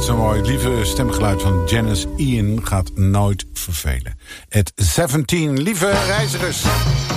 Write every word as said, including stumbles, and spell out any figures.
zo mooi. Het lieve stemgeluid van Janis Ian gaat nooit vervelen. At zeventien, lieve reizigers.